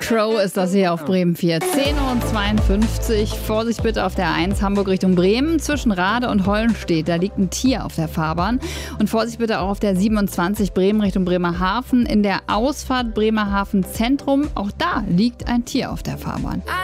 Crow ist das hier auf Bremen 4. 10:52 Uhr. Vorsicht bitte auf der 1 Hamburg Richtung Bremen. Zwischen Rade und Hollenstedt, da liegt ein Tier auf der Fahrbahn. Und Vorsicht bitte auch auf der 27 Bremen Richtung Bremerhaven. In der Ausfahrt Bremerhaven Zentrum, auch da liegt ein Tier auf der Fahrbahn.